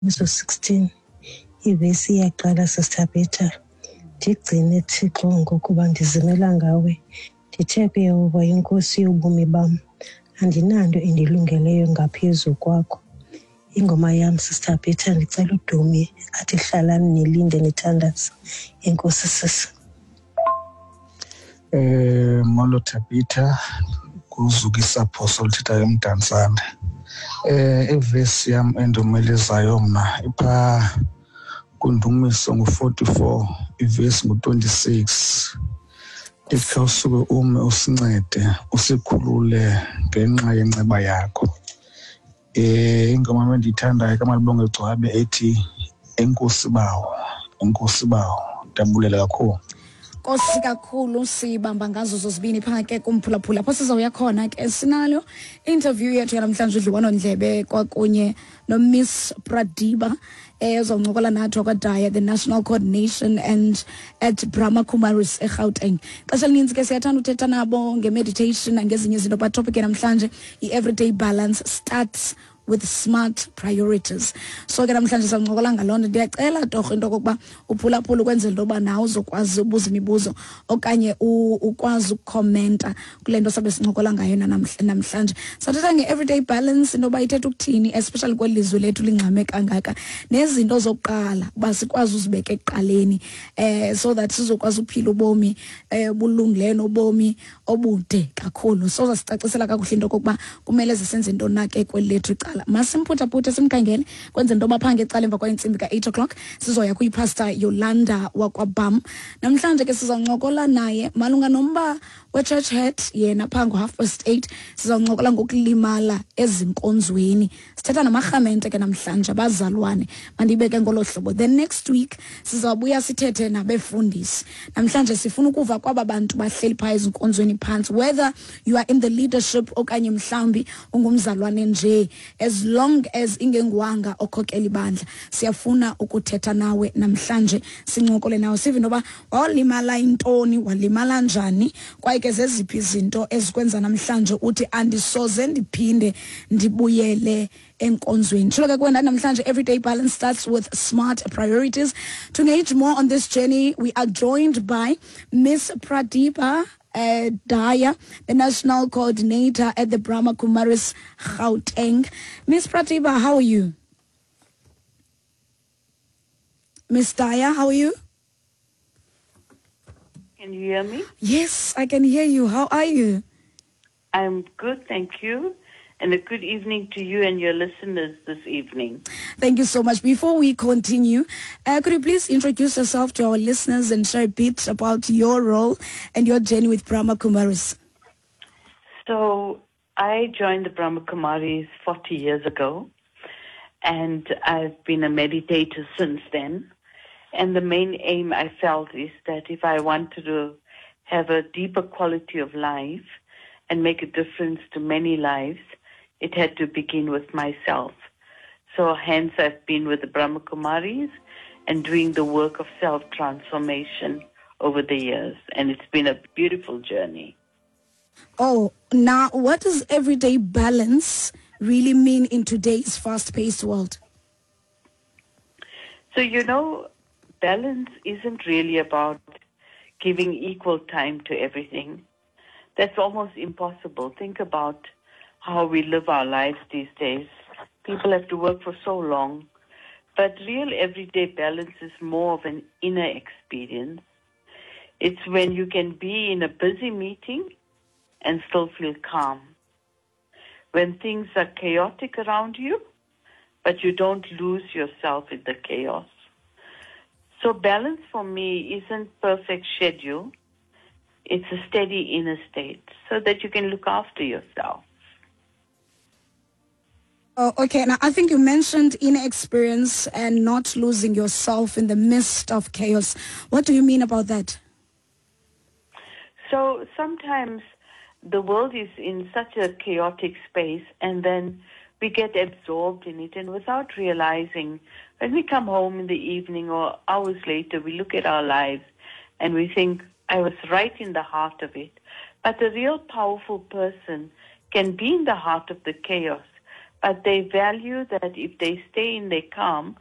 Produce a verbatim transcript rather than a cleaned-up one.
Verse sixteen, ivesi iyaqala Sister Peter. Ndigcine Thixo ngokuba ndizimela ngawe. Ndithe kuYehova inkosi yobomi bam, andinanto endilungeleyo ngaphezu kwakho. Ingoma yam Sister Peter ndicela uDumi athi hlalani nilinde nithandaza. Enkosi sisi. Eh molo Tabitha kuzukisa Apostle Thita emdantsane. Eh evesi yam endumelezayo mna ipha kundumiso ngo-forty-four ivesi ngo-twenty-six. Ithi usuke ume usincede usikhulule ngenxa yenceba yakho. Eh ingoma endiyithandayo kaMalibonge Gcwabe ethi enkosi bawo enkosi bawo. Ndiyabulela kakhulu. Nkosi kakhulu sibamba ngazo zozibini phake kumphulaphula apho sizawuya khona ke sinalo interview yethu yanamhlanje udliwano ndlebe kwakunye no Miss Pradiba ezoncokola nathi okwadaya the national coordination and at Brahma Kumaris eGauteng. Xesha lininzi ke siyathanda uthetha nabo ngemeditation nangezinye izinto but topic namhlanje i-everyday balance starts with smart priorities. So ke namhlanje sancokola ngalona ndiyacela torho into kokuba uphulaphula ukwenzela into yoba nawe uzokwazi ubuza imibuzo okanye ukwazi ukukhomenta kule nto sabe sincokola ngayo namhlanje. Sathetha nge-everyday balance into yoba ithetha ukuthini especially kweli lizwe lethu lingxame kangaka nezinto zokuqala uba sikwazi uzibeka ekuqaleni eh so that sizokwazi ukuphila ubomi eh bulungileyo nobomi obude kakhulu. So zasicacisela kakuhle into kokuba kumele zisenze into nake kweli lethu icala. Masimputha-puthe simkhangele kwenze into baphange ecala emva kwentsimbi ka-eight o'clock sizoya kuyipastor Yolanda wakwabam. Namhlanje ke sizawuncokola naye malunga nomba we-church head yena phango half past eight sizawuncokola ngokulimala ezinkonzweni. Sithetha namarhamente ke namhlanje abazalwane mandibeke ngolo hlobo. The next week sizawubuya sithethe nabefundisi. Namhlanje sifuna ukuva kwaba bantu bahleli phaa ezinkonzweni phansi whether you are in the leadership okanye mhlambi ungumzalwane nje, as long as ingenguwanga okhokela ibandla siyafuna ukuthetha nawe namhlanje sincokole nawe sive noba walimala intoni walimala njani kwaye ke zeziphi izinto ezikwenza namhlanje uthi andisoze ndiphinde ndibuyele enkonzweni. Shilo ke kwenda namhlanje everyday balance starts with smart priorities. To engage more on this journey we are joined by Miss Pradiba Uh, Daya, the national coordinator at the Brahma Kumaris Gauteng. Miss Pratiba, how are you? Miss Daya, how are you? Can you hear me? Yes, I can hear you. How are you? I'm good, thank you. And a good evening to you and your listeners this evening. Thank you so much. Before we continue, uh, could you please introduce yourself to our listeners and share a bit about your role and your journey with Brahma Kumaris? So, I joined the Brahma Kumaris forty years ago, and I've been a meditator since then. And the main aim I felt is that if I wanted to have a deeper quality of life and make a difference to many lives, it had to begin with myself. So hence I've been with the Brahma Kumaris and doing the work of self-transformation over the years. And it's been a beautiful journey. Oh, now what does everyday balance really mean in today's fast-paced world? So, you know, balance isn't really about giving equal time to everything. That's almost impossible. Think about how we live our lives these days. People have to work for so long. But real everyday balance is more of an inner experience. It's when you can be in a busy meeting and still feel calm. When things are chaotic around you, but you don't lose yourself in the chaos. So balance for me isn't perfect schedule. It's a steady inner state so that you can look after yourself. Oh, okay. Now, I think you mentioned inner experience and not losing yourself in the midst of chaos. What do you mean about that? So sometimes the world is in such a chaotic space and then we get absorbed in it, and without realizing, when we come home in the evening or hours later, we look at our lives and we think, I was right in the heart of it. But a real powerful person can be in the heart of the chaos, but they value that if they stay in their calm,